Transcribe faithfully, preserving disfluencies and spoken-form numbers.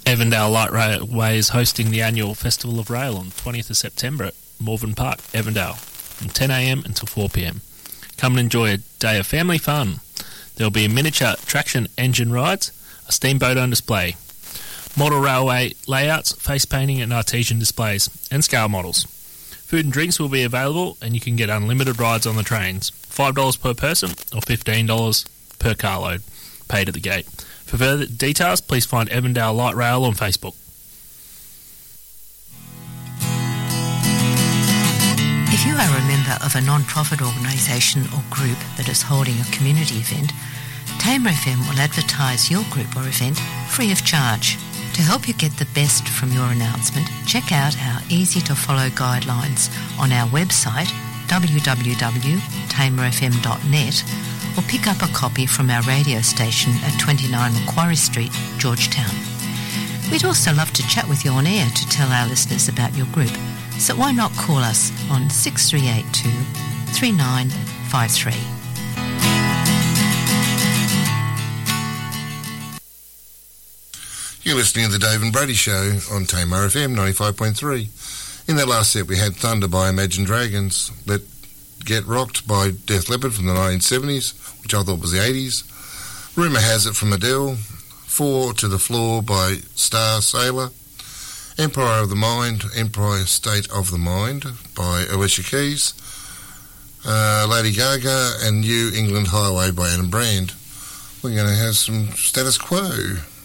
Avondale Light Railway is hosting the annual Festival of Rail on the twentieth of September at Morven Park, Avondale, from ten a m until four p m. Come and enjoy a day of family fun. There will be miniature traction engine rides, a steamboat on display, model railway layouts, face painting and artesian displays, and scale models. Food and drinks will be available and you can get unlimited rides on the trains, five dollars per person or fifteen dollars per carload, paid at the gate. For further details, please find Avondale Light Rail on Facebook. If you are a member of a non-profit organisation or group that is holding a community event, Tamer F M will advertise your group or event free of charge. To help you get the best from your announcement, check out our easy-to-follow guidelines on our website w w w dot tamer f m dot net or pick up a copy from our radio station at twenty-nine Macquarie Street, Georgetown. We'd also love to chat with you on air to tell our listeners about your group, so why not call us on six three eight two, three nine five three. You're listening to the Dave and Brady Show on Tamar F M ninety-five point three. In that last set we had Thunder by Imagine Dragons, but Get Rocked by Def Leppard from the nineteen seventies, which I thought was the eighties. Rumour Has It from Adele, Four to the Floor by Star Sailor, Empire of the Mind, Empire State of the Mind by Alicia Keys, uh, Lady Gaga and New England Highway by Adam Brand. We're going to have some Status Quo.